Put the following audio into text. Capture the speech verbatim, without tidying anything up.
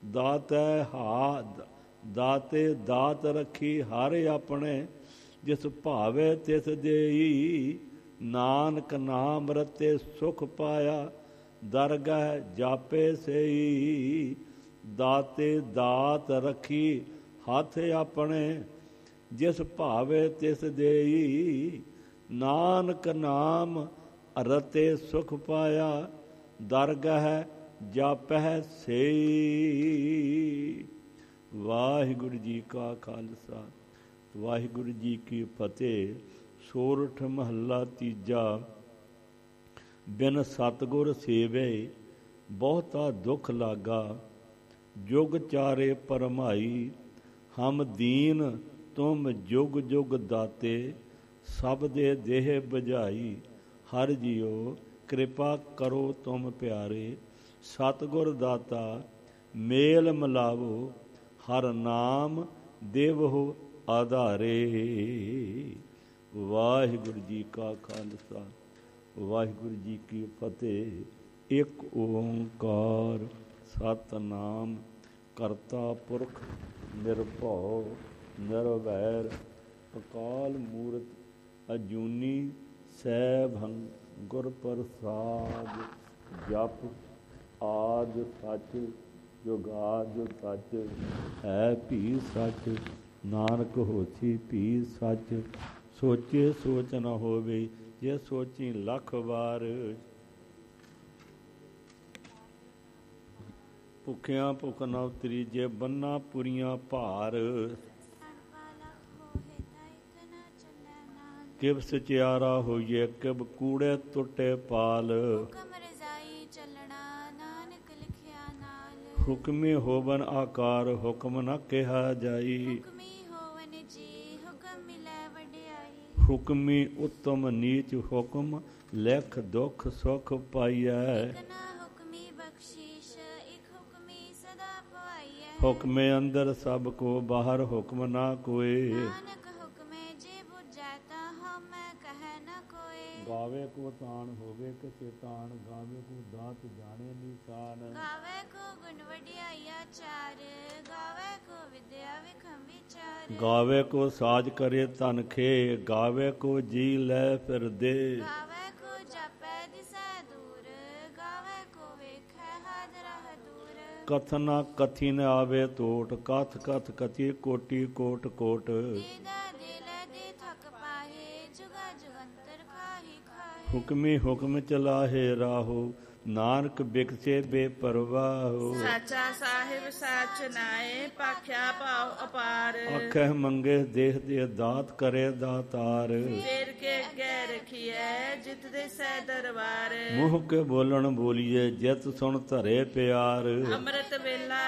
ਦਾਤੈ ਹਾ ਦਾਤੇ ਦਾਤ ਰੱਖੀ ਹਰ ਆਪਣੇ, ਜਿਸ ਭਾਵੇ ਤਿਸ ਦੇਈ। ਨਾਨਕ ਨਾਮ ਰਤੇ ਸੁਖ ਪਾਇਆ, ਦਰਗਹਿ ਜਾਪੇ ਸਈ। ਦਾਤੇ ਦਾਤ ਰੱਖੀ ਹੱਥ ਆਪਣੇ, ਜਿਸ ਭਾਵੇ ਤਿਸ ਦੇਈ। ਨਾਨਕ ਨਾਮ ਰਤੇ ਸੁਖ ਪਾਇਆ, ਦਰਗਹਿ ਜਾਪਹਿ ਸਈ। ਵਾਹਿਗੁਰੂ ਜੀ ਕਾ ਖਾਲਸਾ, ਵਾਹਿਗੁਰੂ ਜੀ ਕੀ ਫਤਿਹ। ਸੋਰਠ ਮਹੱਲਾ ਤੀਜਾ। ਬਿਨ ਸਤਿਗੁਰ ਸੇਵੇ ਬਹੁਤਾ ਦੁੱਖ ਲਾਗਾ, ਜੁਗ ਚਾਰੇ ਪਰਮਾਈ। ਹਮ ਦੀਨ ਤੁਮ ਜੁਗ ਜੁਗ ਦਾਤੇ, ਸਭ ਦੇ ਦੇਹ ਬੁਝਾਈ। ਹਰ ਜੀਓ ਕਿਰਪਾ ਕਰੋ ਤੁਮ ਪਿਆਰੇ, ਸਤਿਗੁਰ ਦਾਤਾ ਮੇਲ ਮਿਲਾਵੋ। ਹਰ ਨਾਮ ਦੇਵੋ ਆਧਾਰੇ। ਵਾਹਿਗੁਰੂ ਜੀ ਕਾ ਖਾਲਸਾ, ਵਾਹਿਗੁਰੂ ਜੀ ਕੀ ਫਤਿਹ। ਇੱਕ ਓਂਕਾਰ ਸਤਿਨਾਮ ਕਰਤਾ ਪੁਰਖ ਨਿਰਭਉ ਨਿਰਵੈਰ, ਅਕਾਲ ਮੂਰਤ ਅਜੂਨੀ ਸੈਭੰ ਗੁਰ ਪ੍ਰਸਾਦ। ਜਪ ਆਦਿ ਸੱਚ ਜੁਗਾਦਿ ਸੱਚ, ਹੈ ਭੀ ਸੱਚ ਨਾਨਕ ਹੋਸੀ ਭੀ ਸੱਚ। ਸੋਚੇ ਸੋਚ ਨਾ ਹੋਵੇ, ਜੇ ਸੋਚੀ ਲੱਖ ਵਾਰ। ਭੁੱਖਿਆਂ ਭੁੱਖ ਨਾ ਉਤਰੀ, ਜੇ ਬੰਨਾ ਪੁਰੀਆਂ ਭਾਰ। ਕਿਵ ਸਚਿਆਰਾ ਹੋਈਏ, ਕਿਵ ਕੂੜੇ ਟੁੱਟੇ ਪਾਲ। ਹੁਕਮੀ ਹੋਵਨ ਆਕਾਰ, ਹੁਕਮ ਨਾ ਕਿਹਾ ਜਾਈ। ਹੁਕਮੀ ਉਤਮ ਨੀਚ, ਹੁਕਮ ਲਿਖ ਦੁੱਖ ਸੁਖ ਪਾਈਐ। ਹੁਕਮੇ ਅੰਦਰ ਸਭ ਕੋ, ਬਾਹਰ ਹੁਕਮ ਨਾ ਕੋਏ। ਗਾਵੇ ਕੋ ਤਾਣ ਹੋਵੇ ਕਿਸੇ ਤਾਣ, ਗਾਵੇ ਕੋ ਦਾਤ ਜਾਣੇ ਨਿਸ਼ਾਨ। ਗਾਵੇ ਕੋ ਗੁਣ ਵਡਿਆਈਆ ਚਾਰ, ਗਾਵੇ ਕੋ ਵਿਦਿਆ ਵਿਖਮ ਵਿਚਾਰ। ਗਾਵੇ ਕੋ ਸਾਜ ਕਰੇ ਤਨ ਖੇ, ਗਾਵੇ ਕੋ ਜੀ ਲੈ ਫਿਰਦੇ। ਗਾਵੇ ਕੋ ਜਾਪੈ ਦਿਸੈ ਦੂਰ, ਗਾਵੇ ਕੋ ਵੇਖੈ ਹਾਜ਼ਰਾ ਦੂਰ। ਕਥਨਾ ਕਥੀ ਨ ਆਵੇ ਟੋਟ, ਕਥ ਕਥ ਕਥੀ ਕੋਟੀ ਕੋਟ ਕੋਟ। ਹੁਕਮੀ ਹੁਕਮ ਚਲਾਹੇ ਰਾਹੋ, ਨਾਨਕ ਬਿਕਸੇ ਬੇਪਰਵਾਹੋ। ਸਾਚਾ ਸਾਹਿਬ ਸਾਚ ਨਾਏ, ਭਾਖਿਆ ਭਾਵ ਅਪਾਰ। ਆਖੇ ਮੰਗੇ ਦੇਹ ਦੇ ਦਾਤ ਕਰੇ ਦਾਤਾਰ। ਫੇਰ ਕੇ ਅੱਗੇ ਰਖੀਐ, ਜਿਤ ਦੇ ਸੈ ਦਰਬਾਰ। ਮੂੰਹ ਕੇ ਬੋਲਣ ਬੋਲੀਏ, ਜਿਤ ਸੁਣ ਧਰੇ ਪਿਆਰ। ਅੰਮ੍ਰਿਤ ਵੇਲਾ